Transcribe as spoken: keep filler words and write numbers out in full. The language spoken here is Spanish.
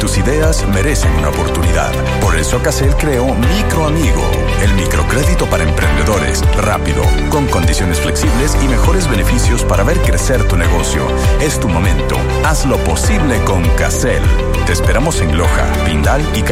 tus ideas merecen una oportunidad. Por eso Cacel creó Microamigo, el microcrédito para emprendedores, rápido, con condiciones flexibles y mejores beneficios para ver crecer tu negocio. Es tu momento. Haz lo posible con Cacel. Te esperamos en Loja, Pindal y Cari.